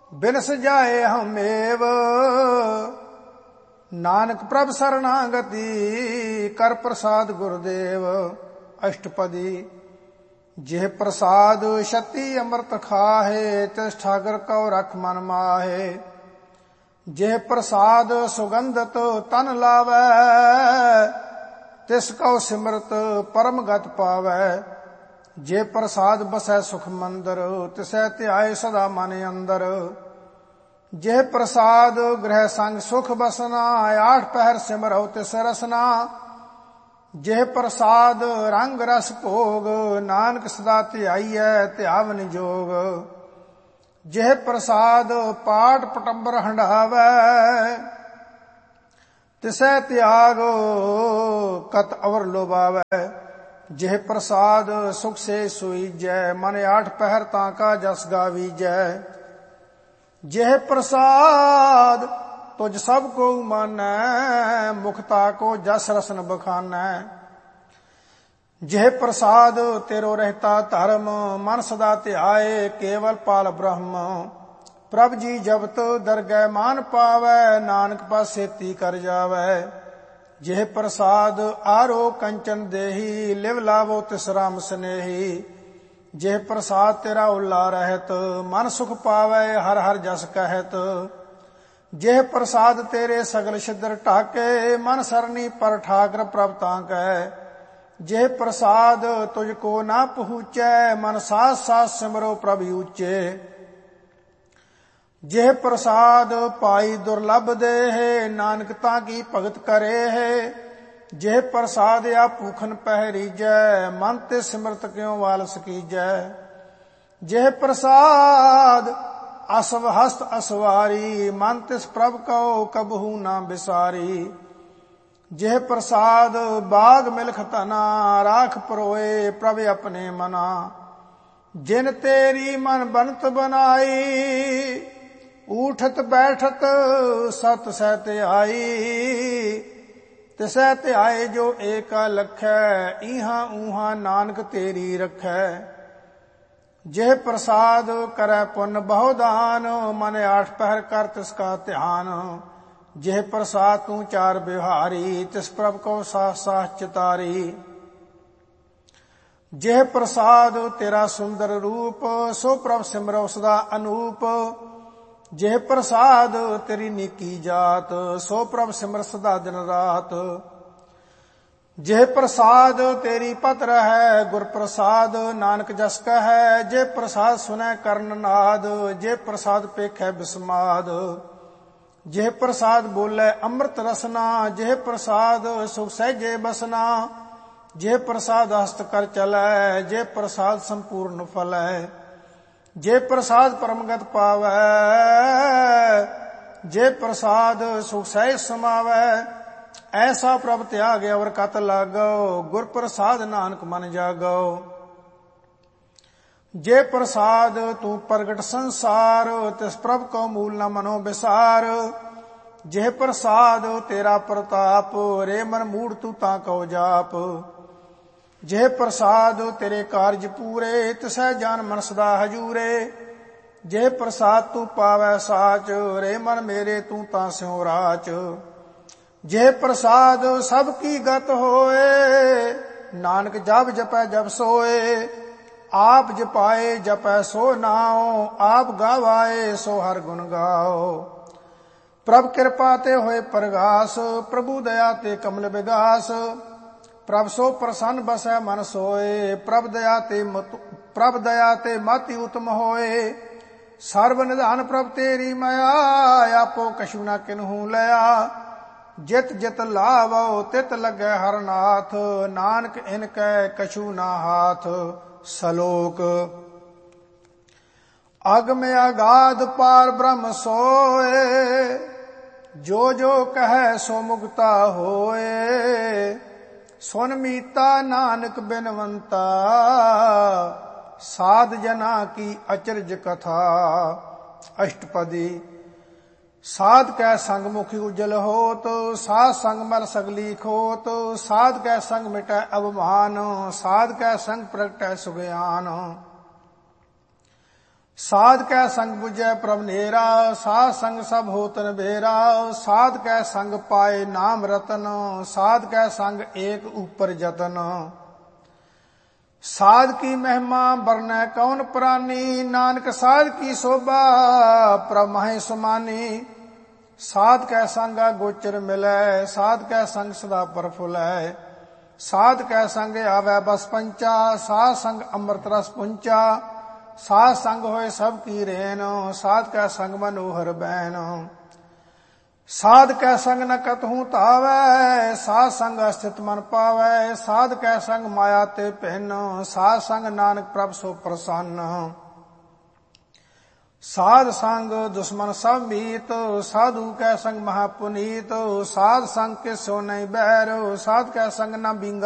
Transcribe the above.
बिनस जाए हमेव। नानक प्रभ शरणागति कर प्रसाद गुरुदेव। अष्टपदी। जेह प्रसाद शक्ति अमृत खाहे तिस ठाकर कौ रख मन माहे। जेह प्रसाद सुगंधत तन लावै तिस कौ सिमरत परम गत पावै। जे प्रसाद बसै सुख मंदर तिसै ध्याए सदा मन अंदर। जेह प्रसाद गृह संग सुख बसना आठ पहर सिमरौ तिस रसना। जेह प्रसाद रंग रस भोग नानक सदा ध्याईयै ध्यावन जोग। जेह प्रसाद पाठ पटंबर हंडावै तिसै त्याग कत अवर लोभावै। जेह प्रसाद सुख से सुईजै मन आठ पहर ताका जस गावीजै। जेह प्रसाद तुझ सब को मानै मुखता को जस रसन बखानै। जेह प्रसाद तेरो रहता धर्म मन सदा ध्याए केवल पाल ब्रह्म। प्रभ जी जबत दरगह मान पावै नानक पास सेती कर जावै। जेह प्रसाद आरो कंचन देही लिव लावो तिस राम स्नेही। जेह प्रसाद तेरा उल्ला रहत मन सुख पावै हर हर जस कहत। जेह प्रसाद तेरे सगल छिद्र ढाके मन सरनी पर ठाकर प्रभ ताकै। जेह प्रसाद तुझको ना पहुँचै मन सास सास सिमरो प्रभ ऊचे। जेह प्रसाद पाई दुर्लभ दे नानक ताकी भगत करे है। जेह प्रसाद या भूखन पहरीजै मन ते सिमरत क्यों वालस कीजै। जेह प्रसाद असव हस्त असवारी मन तिस प्रभ कहो कबहू ना बिसारी। जेह प्रसाद बाग मिलख तना राख परोए प्रभ अपने मना। जिन तेरी मन बनत बनाई ऊठत बैठत सत सहत आई। तिसै ध्याए जो एका लखै इहां ऊहां नानक तेरी रखै। जेह प्रसाद करै पुन बहुदान मन आठ पहर कर तिसका ध्यान। जेह प्रसाद तू चार बिहारी तिस प्रभ को साह साह चितारी। जेह प्रसाद तेरा सुंदर रूप सो प्रभ सिमरौ सदा अनूप। जेह प्रसाद तेरी नीकी जात सो प्रभ सिमर सदा दिन रात। जेह प्रसाद तेरी पत्र है गुर प्रसाद नानक जस कहै। जे प्रसाद सुनै कर्ण नाद जे प्रसाद पेखै बिस्माद। जेह प्रसाद बोले अमृत रसना जेह प्रसाद सुख सहजे बसना। जेह प्रसाद हस्त कर चलै जे प्रसाद संपूर्ण फलै। जे प्रसाद परमगत पावै जे प्रसाद सुख सहज समावै। ऐसा प्रभ त्याग अवर कत लागो गुर प्रसाद नानक मन जागो। जे प्रसाद तू प्रगट संसार तिस प्रभ को मूल न मनो बिसार। जेह प्रसाद तेरा प्रताप रे मन मूड तू ता कहो जाप। जेह प्रसाद तेरे कारज पूरे तिसै जान मन सदा हजूरे। जेह प्रसाद तू पावै साच रे मन मेरे तू ता स्यों राच। जेह प्रसाद सब की गत होए नानक जब जपै जब सोए। आप जपाए जपै सो नाओ आप गावाए सो हर गुण गाओ। प्रभ कृपा ते होए प्रगास प्रभु दया ते कमल विगास। प्रभ सो प्रसन्न बसै मन सोए प्रभ दया ते मति उत्तम होए। सर्व निधान प्रभ तेरी माया आपो कछु न किन्हू लया। जित जित लावो तित लगे हरनाथ नानक इनकै कछु ना हाथ। सलोक। अगम अगाध पार ब्रह्म सोए जो जो कहे सो मुक्ता होए। सुन मीता नानक बिनवंता साध जना की अचरज कथा। अष्टपदी। साध कै संग मुखी उज्जल होत साध संग मल सगली खोत। साध कै संग मिटै अवमान साध कै संग प्रगटै सुगयान। साध कै संग बुझै प्रभ नेरा, साध संग सब होतन बेरा। साध कै संग पाए नाम रतन, साध कै संग एक ऊपर जतन। साध की महिमा बरनै कौन प्राणी, नानक साध की शोभा प्रभ माहि सुमानी। साध कै संग गोचर मिलै, साध कै संग सदा प्रफुल्लै। साध कै संग आवै बस पंचा, साध संग अमृत रस पुंचा। साध संग होए सब की रेन, साध कै संग मनोहर बैन। साध कै संग न कतहु तावै, साध संग स्थित मन पावै। साध कै संग माया ते पहन, साध संग नानक प्रभ सो प्रसन्न। साध संग दुश्मन सब मीत, साधु कै संग महापुनीत। साध संग के सो नहीं बैर, साध कै संग न बिंगा